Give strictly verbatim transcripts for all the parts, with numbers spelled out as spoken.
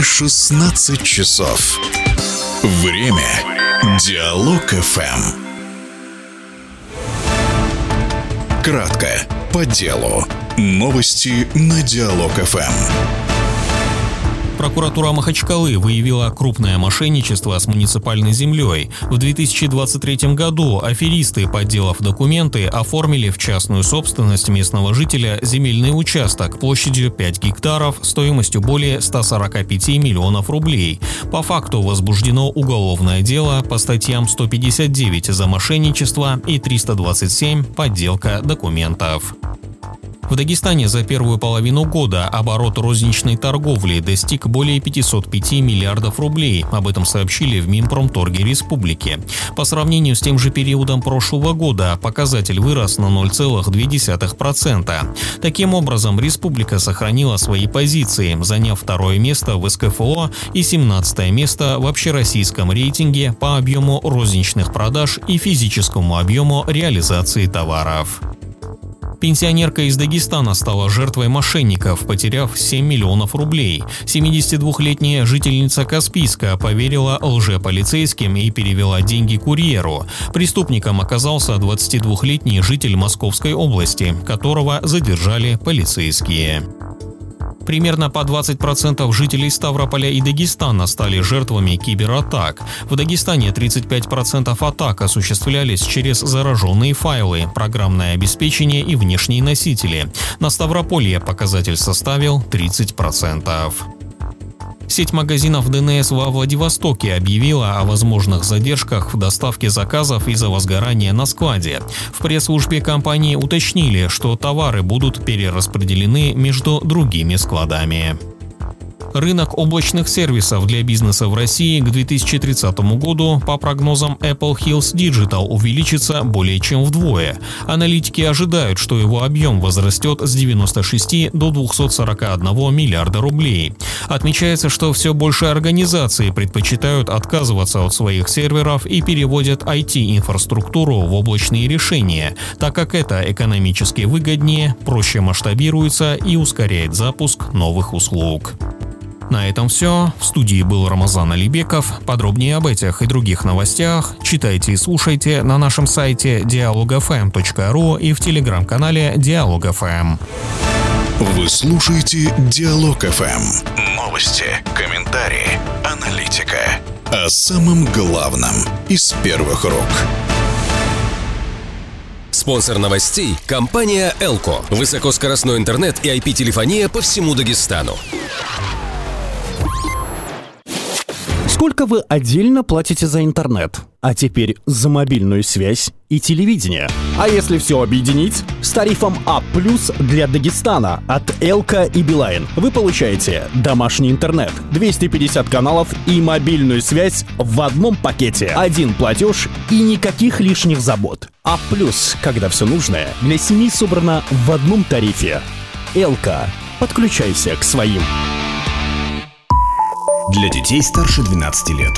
шестнадцать часов. Время. Диалог эф эм. Кратко, по делу. Новости на Диалог эф эм. Прокуратура Махачкалы выявила крупное мошенничество с муниципальной землей. В две тысячи двадцать третьем году аферисты, подделав документы, оформили в частную собственность местного жителя земельный участок площадью пять гектаров стоимостью более ста сорока пяти миллионов рублей. По факту возбуждено уголовное дело по статьям сто пятьдесят девять за мошенничество и триста двадцать семь подделка документов. В Дагестане за первую половину года оборот розничной торговли достиг более пятисот пяти миллиардов рублей. Об этом сообщили в Минпромторге республики. По сравнению с тем же периодом прошлого года показатель вырос на ноль целых две десятых процента. Таким образом, республика сохранила свои позиции, заняв второе место в эс ка эф о и семнадцатое место в общероссийском рейтинге по объему розничных продаж и физическому объему реализации товаров. Пенсионерка из Дагестана стала жертвой мошенников, потеряв семь миллионов рублей. семидесятидвухлетняя жительница Каспийска поверила лжеполицейским и перевела деньги курьеру. Преступником оказался двадцатидвухлетний житель Московской области, которого задержали полицейские. Примерно по двадцать процентов жителей Ставрополя и Дагестана стали жертвами кибератак. В Дагестане тридцать пять процентов атак осуществлялись через зараженные файлы, программное обеспечение и внешние носители. На Ставрополье показатель составил тридцать процентов. Сеть магазинов дэ эн эс во Владивостоке объявила о возможных задержках в доставке заказов из-за возгорания на складе. В пресс-службе компании уточнили, что товары будут перераспределены между другими складами. Рынок облачных сервисов для бизнеса в России к две тысячи тридцатому году, по прогнозам Apple Hills Digital, увеличится более чем вдвое. Аналитики ожидают, что его объем возрастет с девяноста шести до двухсот сорока одного миллиарда рублей. Отмечается, что все больше организаций предпочитают отказываться от своих серверов и переводят ай ти-инфраструктуру в облачные решения, так как это экономически выгоднее, проще масштабируется и ускоряет запуск новых услуг. На этом все. В студии был Рамазан Алибеков. Подробнее об этих и других новостях читайте и слушайте на нашем сайте диалог эф эм точка ру и в телеграм-канале Диалог эф эм. Вы слушаете Диалог эф эм. Новости, комментарии, аналитика. О самом главном из первых рук. Спонсор новостей – компания Элко. Высокоскоростной интернет и ай пи-телефония по всему Дагестану. Сколько вы отдельно платите за интернет? А теперь за мобильную связь и телевидение. А если все объединить? С тарифом А плюс для Дагестана от Элко и Билайн вы получаете домашний интернет, двести пятьдесят каналов и мобильную связь в одном пакете. Один платеж и никаких лишних забот. А плюс, когда все нужное для семьи собрано в одном тарифе. Элко. Подключайся к своим. Для детей старше двенадцати лет.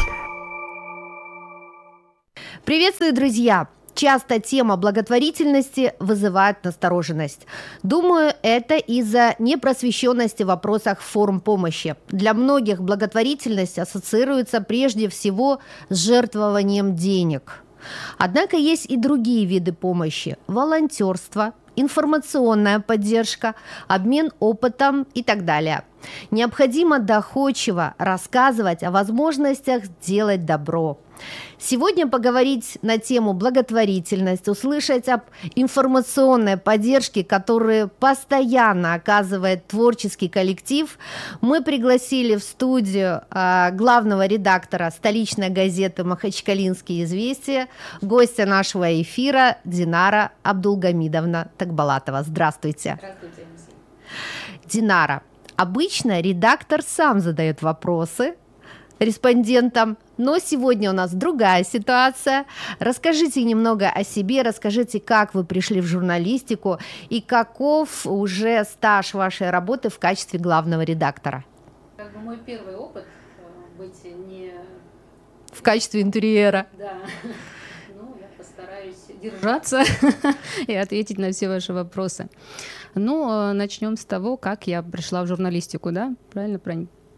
Приветствую, друзья! Часто тема благотворительности вызывает настороженность. Думаю, это из-за непросвещенности в вопросах форм помощи. Для многих благотворительность ассоциируется прежде всего с жертвованием денег. Однако есть и другие виды помощи – волонтерство, информационная поддержка, обмен опытом и так далее. Необходимо доходчиво рассказывать о возможностях делать добро. Сегодня поговорить на тему благотворительность, услышать об информационной поддержке, которую постоянно оказывает творческий коллектив, мы пригласили в студию э, главного редактора столичной газеты «Махачкалинские известия», гостя нашего эфира Динара Абдулгамидовна Такбалатова. Здравствуйте. Здравствуйте. Динара, обычно редактор сам задает вопросы респондентам, но сегодня у нас другая ситуация. Расскажите немного о себе, расскажите, как вы пришли в журналистику и каков уже стаж вашей работы в качестве главного редактора. Как бы мой первый опыт быть не... В качестве интерьера. Да. Ну, я постараюсь держаться и ответить на все ваши вопросы. Ну, начнем с того, как я пришла в журналистику, да? Правильно,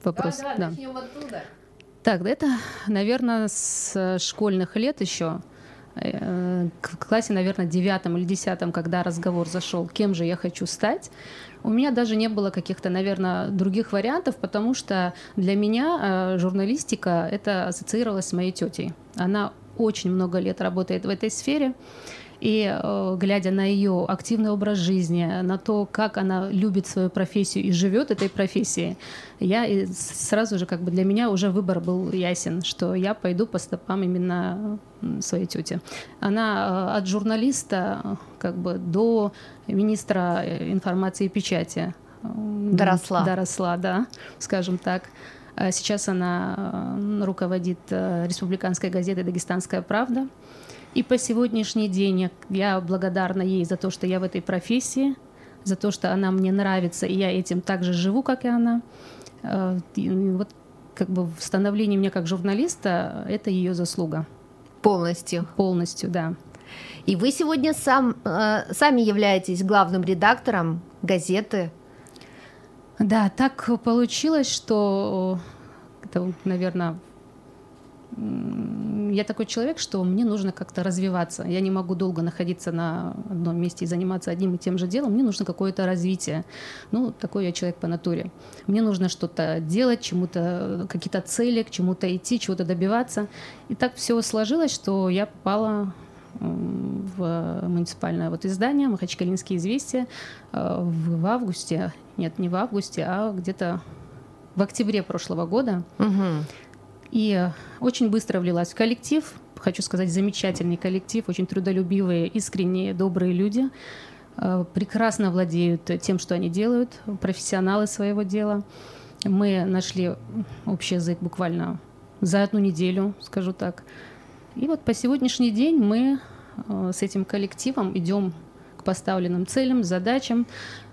вопрос. Да, да, Да. начнем оттуда. Так, да это, наверное, с школьных лет еще. Э, В классе, наверное, девятом или десятом, когда разговор зашел, кем же я хочу стать, у меня даже не было каких-то, наверное, других вариантов, потому что для меня э, журналистика это ассоциировалась с моей тетей. Она очень много лет работает в этой сфере. И э, глядя на ее активный образ жизни, на то, как она любит свою профессию и живет этой профессией, я и сразу же, как бы для меня уже выбор был ясен, что я пойду по стопам именно своей тети. Она э, от журналиста э, как бы до министра информации и печати э, Доросла. Доросла, да, скажем так. А сейчас она э, руководит э, республиканской газетой «Дагестанская правда». И по сегодняшний день я благодарна ей за то, что я в этой профессии, за то, что она мне нравится, и я этим так же живу, как и она. И вот как бы становление меня как журналиста – это ее заслуга. Полностью. Полностью, да. И вы сегодня сам, э, сами являетесь главным редактором газеты. Да, так получилось, что это, наверное, я такой человек, что мне нужно как-то развиваться. Я не могу долго находиться на одном месте и заниматься одним и тем же делом. Мне нужно какое-то развитие. Ну, такой я человек по натуре. Мне нужно что-то делать, чему-то, какие-то цели, к чему-то идти, чего-то добиваться. И так все сложилось, что я попала в муниципальное вот издание «Махачкалинские известия» в августе. Нет, не в августе, а где-то в октябре прошлого года. Угу. И очень быстро влилась в коллектив. Хочу сказать, замечательный коллектив, очень трудолюбивые, искренние, добрые люди. Прекрасно владеют тем, что они делают, профессионалы своего дела. Мы нашли общий язык буквально за одну неделю, скажу так. И вот по сегодняшний день мы с этим коллективом идем к поставленным целям, задачам.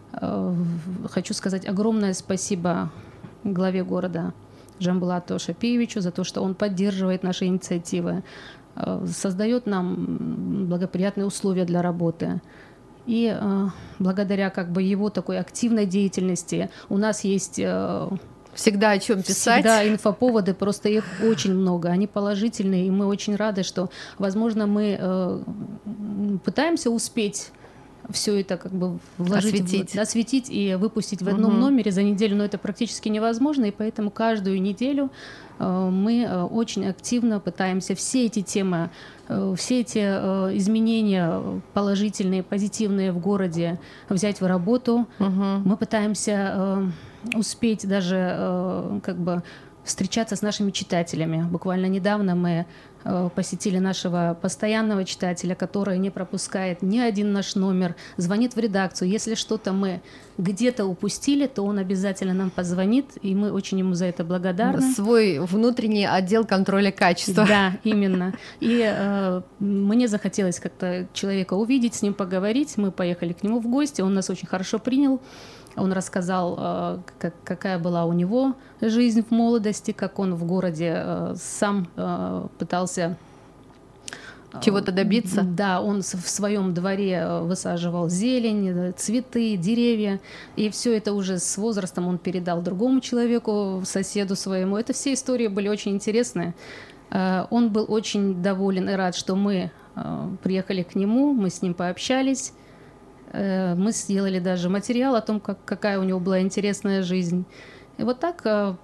Хочу сказать огромное спасибо главе города Жамбулату Шапиевичу за то, что он поддерживает наши инициативы, создает нам благоприятные условия для работы. И э, благодаря как бы его такой активной деятельности у нас есть э, всегда о чем писать. Всегда инфоповоды, просто их очень много, они положительные, и мы очень рады, что, возможно, мы э, пытаемся успеть все это как бы вложить, осветить, в, осветить и выпустить в одном угу. номере за неделю, но это практически невозможно, и поэтому каждую неделю э, мы э, очень активно пытаемся все эти темы, э, все эти э, изменения положительные, позитивные в городе взять в работу. Угу. Мы пытаемся э, успеть даже э, как бы встречаться с нашими читателями. Буквально недавно мы посетили нашего постоянного читателя, который не пропускает ни один наш номер, звонит в редакцию. Если что-то мы где-то упустили, то он обязательно нам позвонит, и мы очень ему за это благодарны. Свой внутренний отдел контроля качества. Да, именно. И э, мне захотелось как-то человека увидеть, с ним поговорить. Мы поехали к нему в гости, он нас очень хорошо принял. Он рассказал, как, какая была у него жизнь в молодости, как он в городе сам пытался чего-то добиться. Да, он в своем дворе высаживал зелень, цветы, деревья. И все это уже с возрастом он передал другому человеку, соседу своему. Это все истории были очень интересные. Он был очень доволен и рад, что мы приехали к нему, мы с ним пообщались. Мы сделали даже материал о том, как, какая у него была интересная жизнь. И вот так, по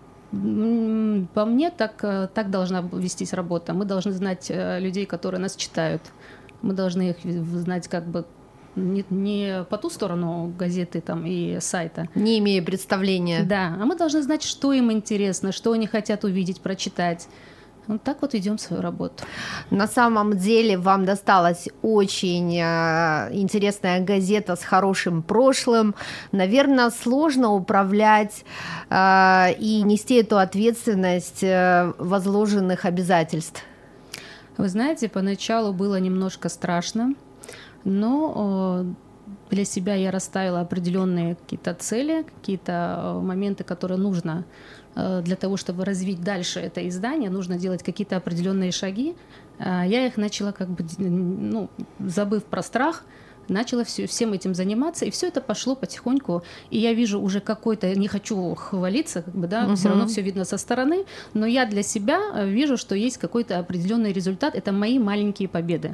мне, так, так должна вестись работа. Мы должны знать людей, которые нас читают. Мы должны их знать как бы не, не по ту сторону газеты там, и сайта. Не имея представления. Да, а мы должны знать, что им интересно, что они хотят увидеть, прочитать. Вот так вот идем свою работу. На самом деле вам досталась очень э, интересная газета с хорошим прошлым. Наверное, сложно управлять э, и нести эту ответственность э, возложенных обязательств. Вы знаете, поначалу было немножко страшно, но э, для себя я расставила определенные какие-то цели, какие-то э, моменты, которые нужно для того, чтобы развить дальше это издание, нужно делать какие-то определенные шаги. Я их начала, как бы, ну, забыв про страх, начала все, всем этим заниматься, и все это пошло потихоньку. И я вижу уже какой-то, не хочу хвалиться, как бы, да, угу. все равно все видно со стороны, но я для себя вижу, что есть какой-то определенный результат. Это мои маленькие победы.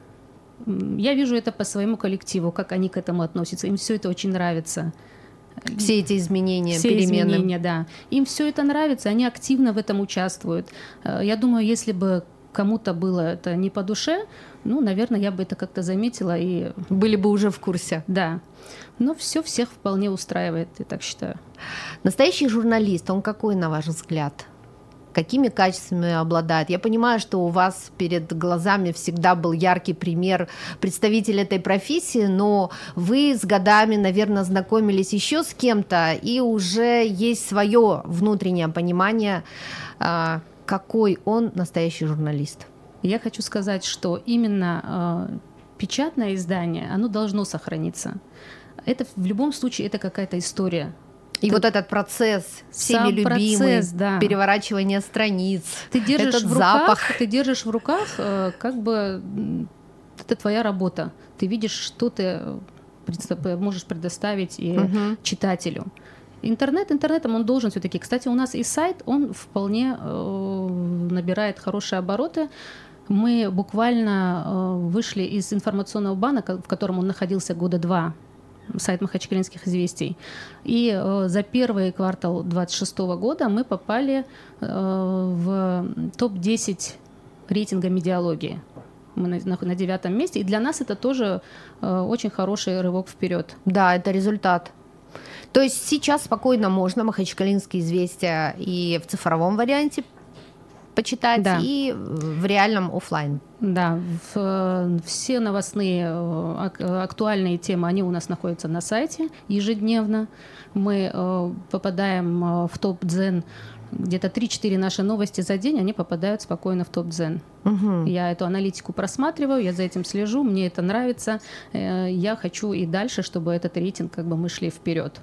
Я вижу это по своему коллективу, как они к этому относятся. Им все это очень нравится. Все эти изменения, все перемены. изменения, да. Им все это нравится, они активно в этом участвуют. Я думаю, если бы кому-то было это не по душе, ну, наверное, я бы это как-то заметила и... Были бы уже в курсе. Да. Но все всех вполне устраивает, я так считаю. Настоящий журналист, он какой, на ваш взгляд? Какими качествами обладает? Я понимаю, что у вас перед глазами всегда был яркий пример представителя этой профессии, но вы с годами, наверное, знакомились еще с кем-то, и уже есть свое внутреннее понимание, какой он настоящий журналист. Я хочу сказать, что именно э, печатное издание, оно должно сохраниться. Это в любом случае это какая-то история. И это вот этот процесс, всеми любимый, процесс, да. переворачивание страниц, ты держишь этот в запах. Руках, ты держишь в руках, э, как бы это твоя работа. Ты видишь, что ты можешь предоставить и угу. читателю. Интернет интернетом он должен все-таки. Кстати, у нас и сайт, он вполне э, набирает хорошие обороты. Мы буквально э, вышли из информационного бана, в котором он находился года два, сайт Махачкалинских известий. И э, за первый квартал двадцать шестого года мы попали э, в топ десять рейтинга медиалогии. Мы на, на, на девятом месте. И для нас это тоже э, очень хороший рывок вперед. Да, это результат. То есть сейчас спокойно можно Махачкалинские известия и в цифровом варианте почитать, да. и в реальном офлайн. Да, в, все новостные актуальные темы, они у нас находятся на сайте ежедневно. Мы э, попадаем в топ-дзен, где-то три-четыре наши новости за день, они попадают спокойно в топ-дзен. Угу. Я эту аналитику просматриваю, я за этим слежу, мне это нравится. Э, я хочу и дальше, чтобы этот рейтинг, как бы мы шли вперед.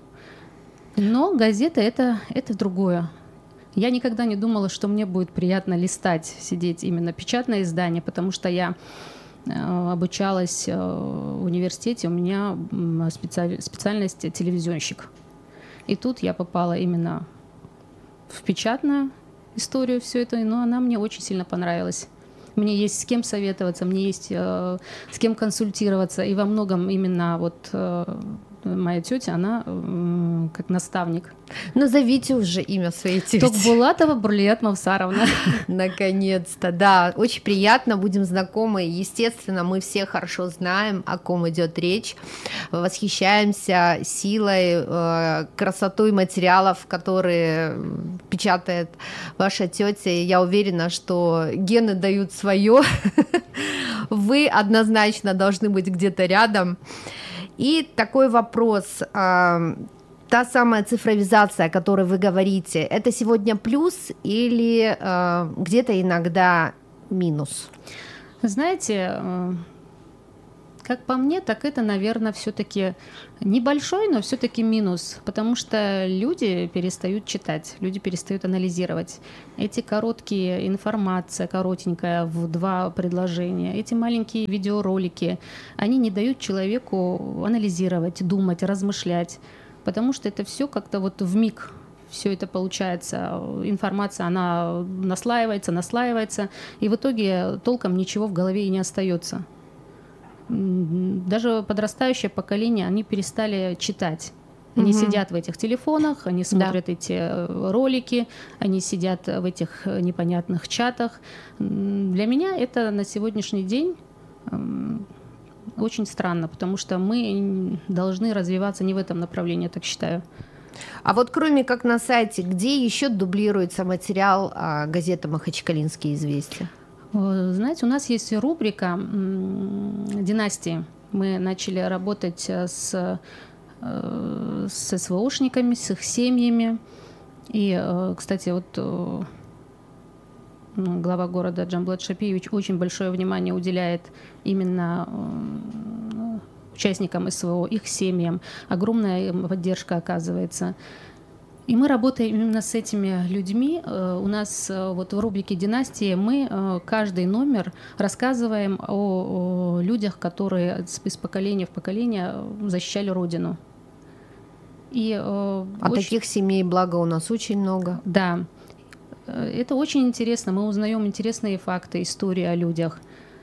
Но газета это, это другое. Я никогда не думала, что мне будет приятно листать, сидеть именно печатное издание, потому что я э, обучалась э, в университете, у меня специаль, специальность телевизионщик. И тут я попала именно в печатную историю, все это, но она мне очень сильно понравилась. Мне есть с кем советоваться, мне есть э, с кем консультироваться, и во многом именно вот... Э, моя тетя, она э, как наставник. Назовите уже имя своей тети. Токбулатова Бурлият Мавсаровна. Наконец-то, да. Очень приятно, будем знакомы. Естественно, мы все хорошо знаем, о ком идет речь. Восхищаемся силой, э, красотой материалов, которые печатает ваша тетя. И я уверена, что гены дают свое. Вы однозначно должны быть где-то рядом. И такой вопрос. Та самая цифровизация, о которой вы говорите, это сегодня плюс или где-то иногда минус? Знаете, как по мне, так это, наверное, все-таки небольшой, но все-таки минус, потому что люди перестают читать, люди перестают анализировать. Эти короткие информация, коротенькая в два предложения, эти маленькие видеоролики, они не дают человеку анализировать, думать, размышлять, потому что это все как-то вот вмиг. Все это получается, информация, она наслаивается, наслаивается, и в итоге толком ничего в голове и не остается. Даже подрастающее поколение, они перестали читать. Они угу. сидят в этих телефонах, они смотрят да. эти ролики, они сидят в этих непонятных чатах. Для меня это на сегодняшний день очень странно, потому что мы должны развиваться не в этом направлении, я так считаю. А вот кроме как на сайте, где еще дублируется материал газеты «Махачкалинские известия»? Знаете, у нас есть рубрика «Династии». Мы начали работать с, с СВОшниками, с их семьями. И, кстати, вот глава города Джамблат Шапиевич очень большое внимание уделяет именно участникам СВО, их семьям. Огромная поддержка оказывается. И мы работаем именно с этими людьми. У нас вот в рубрике «Династии» мы каждый номер рассказываем о, о людях, которые из поколения в поколение защищали Родину. И, а очень... таких семей, благо, у нас очень много. Да. Это очень интересно. Мы узнаем интересные факты, истории о людях.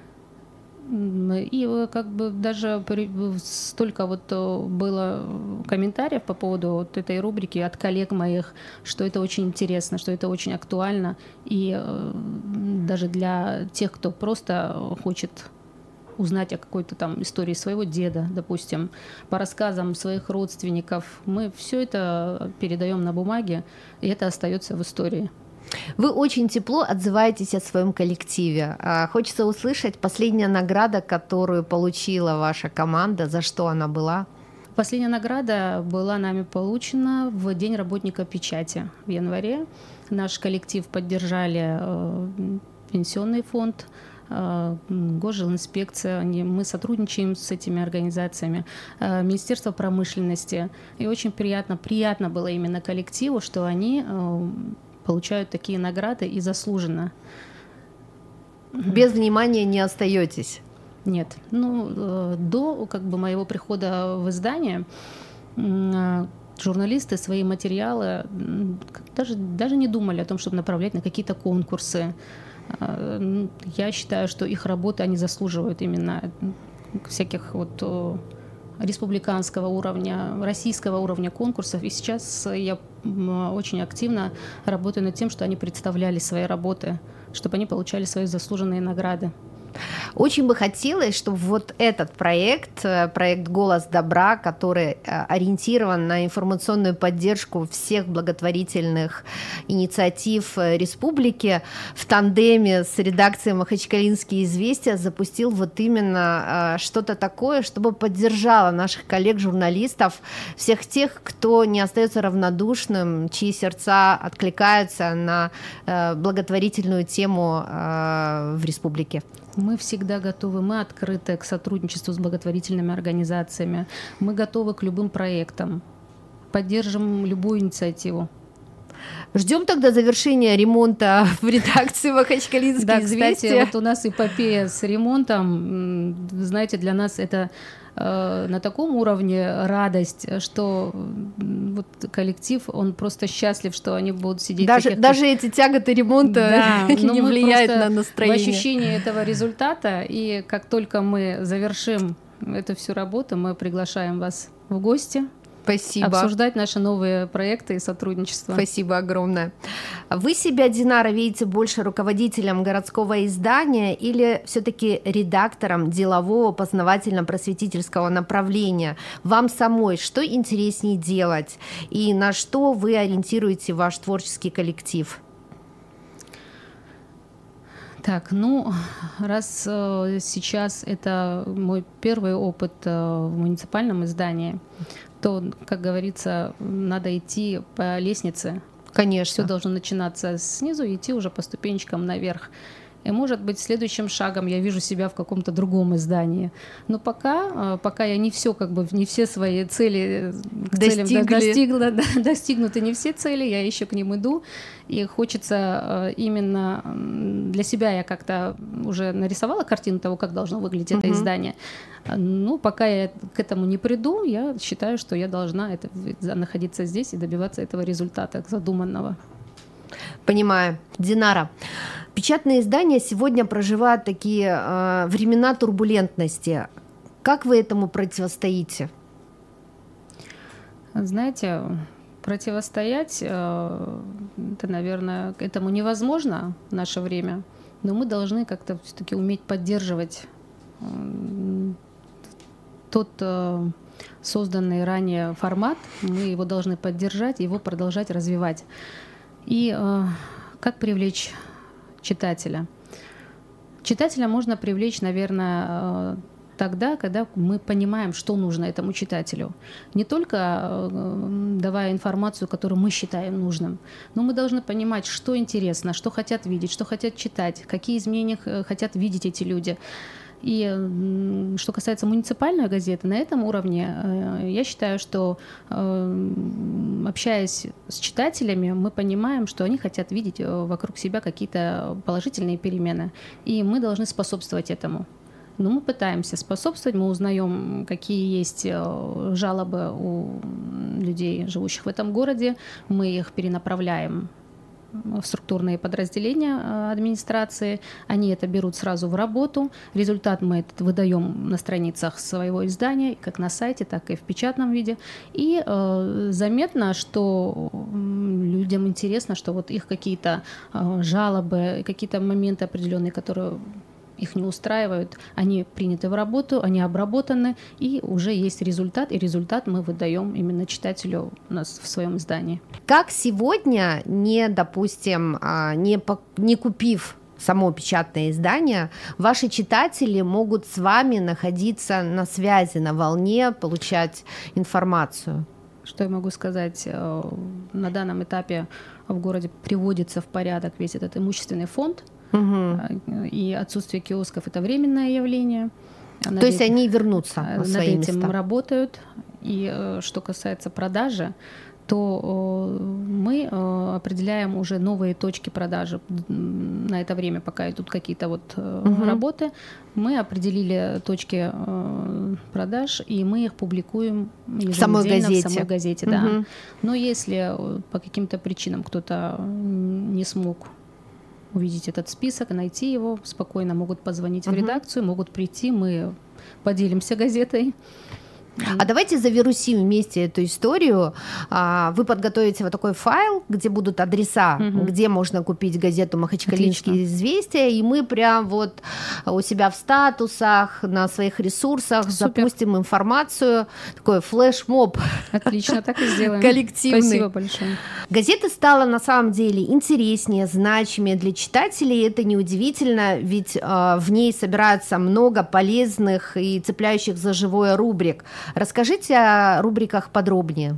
И как бы даже столько вот было комментариев по поводу вот этой рубрики от коллег моих, что это очень интересно, что это очень актуально. И даже для тех, кто просто хочет узнать о какой-то там истории своего деда, допустим, по рассказам своих родственников, мы все это передаем на бумаге, и это остается в истории. Вы очень тепло отзываетесь о своем коллективе. Хочется услышать последняя награда, которую получила ваша команда, за что она была? Последняя награда была нами получена в День работника печати в январе. Наш коллектив поддержали э, пенсионный фонд, э, Госжилинспекция. Мы сотрудничаем с этими организациями, э, Министерство промышленности. И очень приятно, приятно было именно коллективу, что они э, получают такие награды и заслуженно. Без внимания не остаетесь? Нет. Ну, до как бы моего прихода в издание журналисты свои материалы даже, даже не думали о том, чтобы направлять на какие-то конкурсы. Я считаю, что их работы, они заслуживают именно всяких вот республиканского уровня, российского уровня конкурсов. И сейчас я очень активно работаю над тем, что они представляли свои работы, чтобы они получали свои заслуженные награды. Очень бы хотелось, чтобы вот этот проект, проект «Голос добра», который ориентирован на информационную поддержку всех благотворительных инициатив республики, в тандеме с редакцией «Махачкалинские известия» запустил вот именно что-то такое, чтобы поддержало наших коллег-журналистов, всех тех, кто не остается равнодушным, чьи сердца откликаются на благотворительную тему в республике. Мы всегда готовы, мы открыты к сотрудничеству с благотворительными организациями, мы готовы к любым проектам, поддержим любую инициативу. Ждем тогда завершения ремонта в редакции «Махачкалинские да, известия». Кстати, вот у нас эпопея с ремонтом, знаете, для нас это э, на таком уровне радость, что вот коллектив, он просто счастлив, что они будут сидеть... Даже, даже эти тяготы ремонта да, не влияют на настроение. В ощущении этого результата, и как только мы завершим эту всю работу, мы приглашаем вас в гости. Спасибо. Обсуждать наши новые проекты и сотрудничество. Спасибо огромное. Вы себя, Динара, видите больше руководителем городского издания или все-таки редактором делового познавательно-просветительского направления? Вам самой что интереснее делать и на что вы ориентируете ваш творческий коллектив? Так, ну, раз э, сейчас это мой первый опыт э, в муниципальном издании, то, как говорится, надо идти по лестнице. Конечно. Все должно начинаться снизу и идти уже по ступенечкам наверх. И, может быть, следующим шагом я вижу себя в каком-то другом издании. Но пока, пока я не все, как бы, не все свои цели Достигли. достигла, достигнуты не все цели, я еще к ним иду. И хочется именно для себя, я как-то уже нарисовала картину того, как должно выглядеть uh-huh. это издание. Ну, пока я к этому не приду, я считаю, что я должна это, находиться здесь и добиваться этого результата задуманного. Понимаю. Динара, печатные издания сегодня проживают такие э, времена турбулентности. Как вы этому противостоите? Знаете, противостоять, э, это, наверное, этому невозможно в наше время, но мы должны как-то все-таки уметь поддерживать э, тот э, созданный ранее формат, мы его должны поддержать, его продолжать развивать. И э, как привлечь читателя? Читателя можно привлечь, наверное, э, тогда, когда мы понимаем, что нужно этому читателю. Не только э, давая информацию, которую мы считаем нужным, но мы должны понимать, что интересно, что хотят видеть, что хотят читать, какие изменения хотят видеть эти люди. И что касается муниципальной газеты, на этом уровне я считаю, что, общаясь с читателями, мы понимаем, что они хотят видеть вокруг себя какие-то положительные перемены, и мы должны способствовать этому. Но мы пытаемся способствовать, мы узнаем, какие есть жалобы у людей, живущих в этом городе, мы их перенаправляем в структурные подразделения администрации, они это берут сразу в работу, результат мы этот выдаем на страницах своего издания, как на сайте, так и в печатном виде, и э, заметно, что людям интересно, что вот их какие-то э, жалобы, какие-то моменты определенные, которые их не устраивают, они приняты в работу, они обработаны, и уже есть результат, и результат мы выдаем именно читателю у нас в своем издании. Как сегодня, не, допустим, не, не купив само печатное издание, ваши читатели могут с вами находиться на связи, на волне, получать информацию? Что я могу сказать? На данном этапе в городе приводится в порядок весь этот имущественный фонд, угу. И отсутствие киосков – это временное явление. То есть они вернутся на свои места. Над этим места. Работают. И что касается продажи, то мы определяем уже новые точки продажи на это время, пока идут какие-то вот угу. работы. Мы определили точки продаж, и мы их публикуем еженедельно в самой газете. В самой газете угу. да. Но если по каким-то причинам кто-то не смог увидеть этот список, найти его, спокойно могут позвонить угу. в редакцию, могут прийти, мы поделимся газетой. А давайте завирусим вместе эту историю. Вы подготовите вот такой файл, где будут адреса, угу. где можно купить газету «Махачкалинские известия», и мы прям вот у себя в статусах, на своих ресурсах Супер. Запустим информацию, такой флешмоб. Отлично, так и сделаем. Коллективный. Спасибо большое. Газета стала на самом деле интереснее, значимее для читателей. Это неудивительно, ведь в ней собирается много полезных и цепляющих за живое рубрик. Расскажите о рубриках подробнее.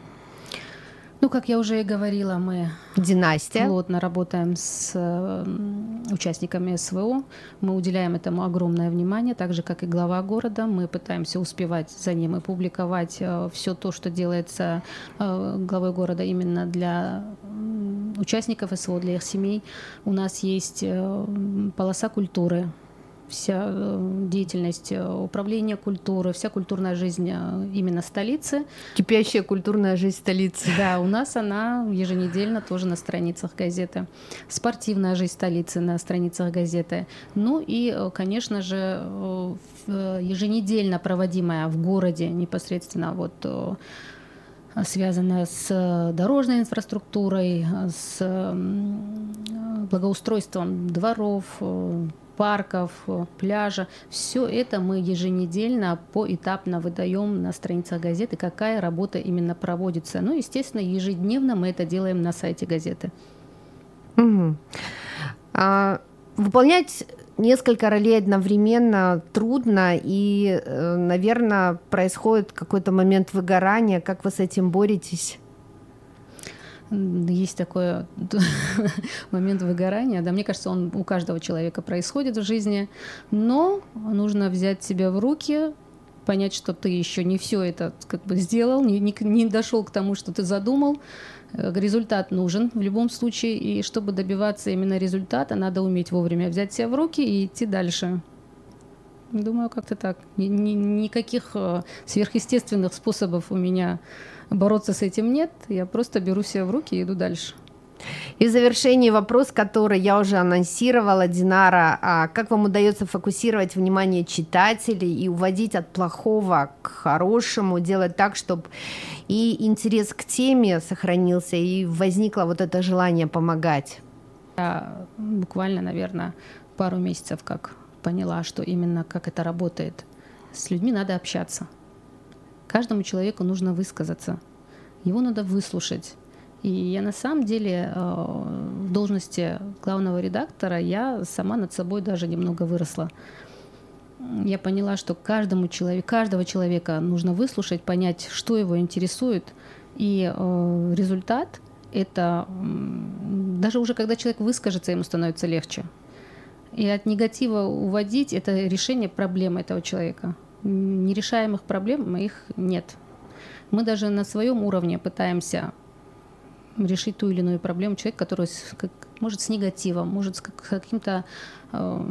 Ну, как я уже и говорила, мы Династия. плотно работаем с участниками СВО. Мы уделяем этому огромное внимание, так же, как и глава города. Мы пытаемся успевать за ним и публиковать все то, что делается главой города именно для участников СВО, для их семей. У нас есть полоса культуры. Вся деятельность управления культуры, вся культурная жизнь именно столицы. Кипящая культурная жизнь столицы. Да, у нас она еженедельно тоже на страницах газеты. Спортивная жизнь столицы на страницах газеты. Ну и, конечно же, еженедельно проводимая в городе непосредственно вот связанная с дорожной инфраструктурой, с благоустройством дворов, парков, пляжа. Все это мы еженедельно поэтапно выдаем на страницах газеты, какая работа именно проводится. Ну, естественно, ежедневно мы это делаем на сайте газеты. Угу. А, выполнять несколько ролей одновременно трудно, и, наверное, происходит какой-то момент выгорания. Как вы с этим боретесь? Есть такой момент выгорания. Да, мне кажется, он у каждого человека происходит в жизни, но нужно взять себя в руки, понять, что ты еще не все это как бы сделал, не, не, не дошел к тому, что ты задумал. Результат нужен в любом случае, и чтобы добиваться именно результата, надо уметь вовремя взять себя в руки и идти дальше. Думаю, как-то так. Ни, ни, никаких сверхъестественных способов у меня бороться с этим нет. Я просто беру себя в руки и иду дальше. И в завершении вопрос, который я уже анонсировала, Динара. А как вам удается фокусировать внимание читателей и уводить от плохого к хорошему, делать так, чтобы и интерес к теме сохранился, и возникло вот это желание помогать? Я буквально, наверное, пару месяцев как поняла, что именно как это работает. С людьми надо общаться. Каждому человеку нужно высказаться, его надо выслушать. И я на самом деле в должности главного редактора я сама над собой даже немного выросла. Я поняла, что каждому человеку, каждого человека нужно выслушать, понять, что его интересует. И результат — это даже уже когда человек выскажется, ему становится легче. И от негатива уводить – это решение проблемы этого человека. Нерешаемых проблем их нет. Мы даже на своем уровне пытаемся решить ту или иную проблему человека, который как, может с негативом, может с каким-то э,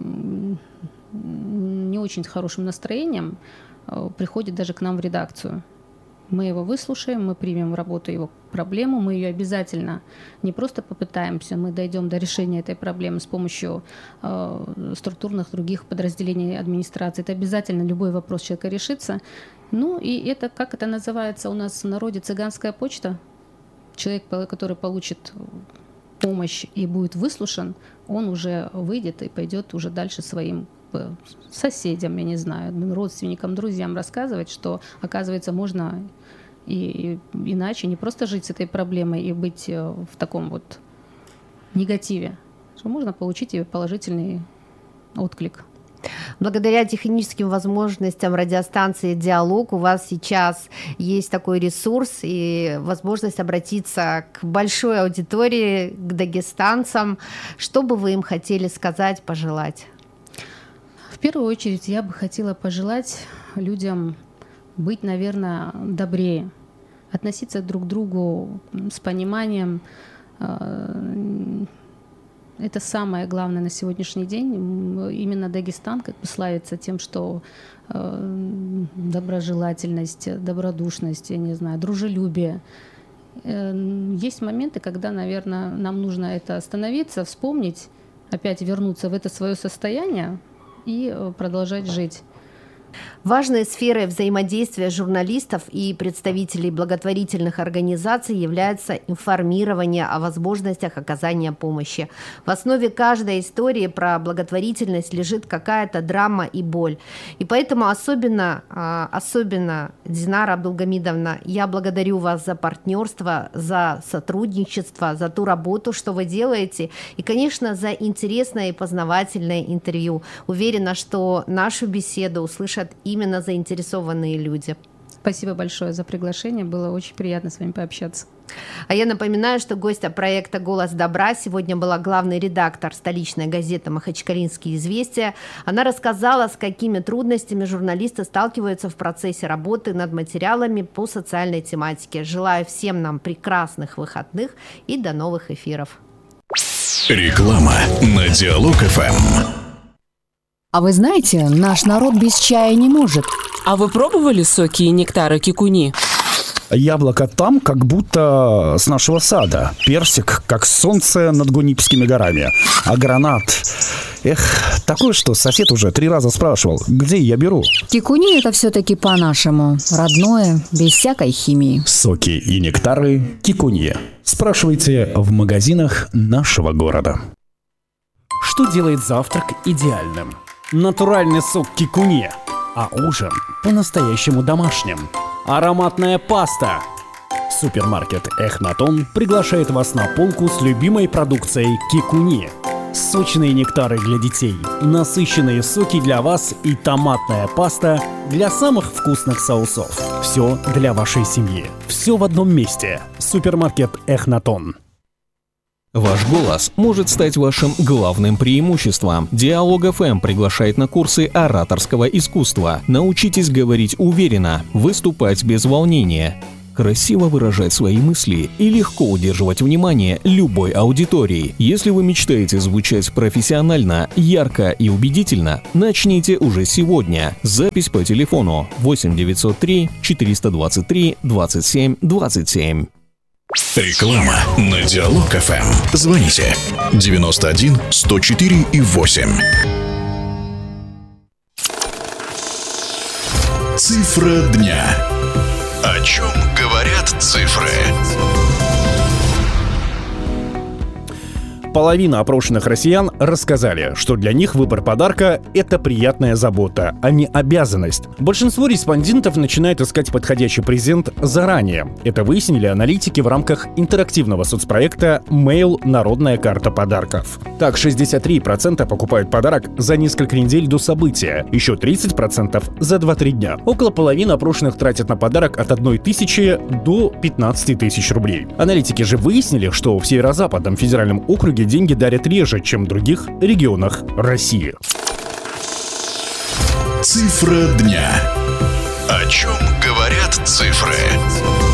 не очень хорошим настроением э, приходит даже к нам в редакцию. Мы его выслушаем, мы примем в работу его проблему, мы ее обязательно не просто попытаемся, мы дойдем до решения этой проблемы с помощью э, структурных других подразделений администрации. Это обязательно любой вопрос человека решится. Ну и это, как это называется у нас в народе, цыганская почта. Человек, который получит помощь и будет выслушан, он уже выйдет и пойдет уже дальше своим соседям, я не знаю, родственникам, друзьям рассказывать, что, оказывается, можно и, и иначе не просто жить с этой проблемой и быть в таком вот негативе, что можно получить и положительный отклик. Благодаря техническим возможностям радиостанции «Диалог» у вас сейчас есть такой ресурс и возможность обратиться к большой аудитории, к дагестанцам. Что бы вы им хотели сказать, пожелать? В первую очередь я бы хотела пожелать людям быть, наверное, добрее, относиться друг к другу с пониманием. Это самое главное на сегодняшний день. Именно Дагестан как бы славится тем, что доброжелательность, добродушность, я не знаю, дружелюбие. Есть моменты, когда, наверное, нам нужно это остановиться, вспомнить, опять вернуться в это свое состояние и продолжать жить. Важной сферой взаимодействия журналистов и представителей благотворительных организаций является информирование о возможностях оказания помощи. В основе каждой истории про благотворительность лежит какая-то драма и боль. И поэтому особенно, особенно, Динара Абдулгамидовна, я благодарю вас за партнерство, за сотрудничество, за ту работу, что вы делаете, и, конечно, за интересное и познавательное интервью. Уверена, что нашу беседу услышат именно заинтересованные люди. Спасибо большое за приглашение. Было очень приятно с вами пообщаться. А я напоминаю, что гостья проекта «Голос добра» сегодня была главный редактор столичной газеты «Махачкалинские известия». Она рассказала, с какими трудностями журналисты сталкиваются в процессе работы над материалами по социальной тематике. Желаю всем нам прекрасных выходных и до новых эфиров. Реклама на Диалог-ФМ. А вы знаете, наш народ без чая не может. А вы пробовали соки и нектары кикуни? Яблоко там, как будто с нашего сада. Персик, как солнце над Гунипскими горами. А гранат... Эх, такое, что сосед уже три раза спрашивал, где я беру. Кикуни — это все-таки по-нашему. Родное, без всякой химии. Соки и нектары кикуни. Спрашивайте в магазинах нашего города. Что делает завтрак идеальным? Натуральный сок кикуни, а ужин по-настоящему домашним. Ароматная паста. Супермаркет «Эхнатон» приглашает вас на полку с любимой продукцией кикуни. Сочные нектары для детей, насыщенные соки для вас и томатная паста для самых вкусных соусов. Все для вашей семьи. Все в одном месте. Супермаркет «Эхнатон». Ваш голос может стать вашим главным преимуществом. Диалог-ФМ приглашает на курсы ораторского искусства. Научитесь говорить уверенно, выступать без волнения, красиво выражать свои мысли и легко удерживать внимание любой аудитории. Если вы мечтаете звучать профессионально, ярко и убедительно, начните уже сегодня. Запись по телефону восемь девятьсот три четыреста двадцать три двадцать семь двадцать семь. Реклама на Диалог-ФМ. Звоните девяносто один сто четыре и восемь. Цифра дня. О чем говорят цифры? Половина опрошенных россиян рассказали, что для них выбор подарка – это приятная забота, а не обязанность. Большинство респондентов начинает искать подходящий презент заранее. Это выяснили аналитики в рамках интерактивного соцпроекта «Mail. Народная карта подарков». Так, шестьдесят три процента покупают подарок за несколько недель до события, еще тридцать процентов за два-три дня. Около половины опрошенных тратят на подарок от одной тысячи до пятнадцати тысяч рублей. Аналитики же выяснили, что в Северо-Западном федеральном округе Многие деньги дарят реже, чем в других регионах России. Цифра дня. О чем говорят цифры?